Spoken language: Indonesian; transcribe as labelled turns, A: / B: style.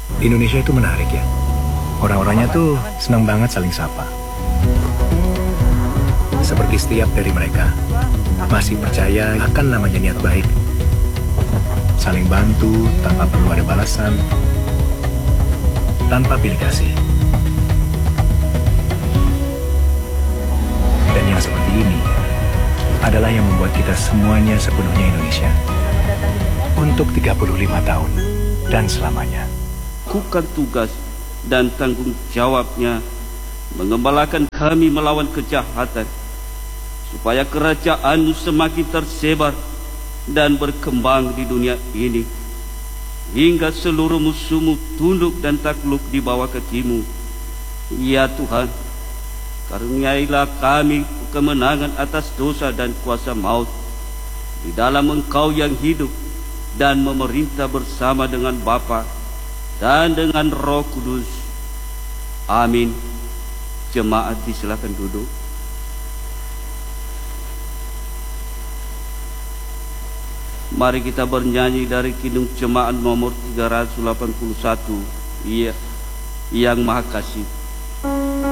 A: Di Indonesia itu menarik ya. Orang-orangnya tuh senang banget saling sapa. Seperti setiap dari mereka masih percaya akan namanya niat baik. Saling bantu tanpa perlu ada balasan, tanpa pilih kasih. Dan yang seperti ini adalah yang membuat kita semuanya sepenuhnya Indonesia. Untuk 35 tahun dan selamanya.
B: Lakukan tugas dan tanggung jawabnya mengembalakan kami melawan kejahatan, supaya kerajaan-Mu semakin tersebar dan berkembang di dunia ini, hingga seluruh musuh-Mu tunduk dan takluk di bawah kaki-Mu. Ya Tuhan, karuniailah kami kemenangan atas dosa dan kuasa maut di dalam Engkau yang hidup dan memerintah bersama dengan Bapa dan dengan Roh Kudus. Amin. Jemaat disilakan duduk. Mari kita bernyanyi dari Kidung Jemaat nomor 381, Yang Maha Kasih.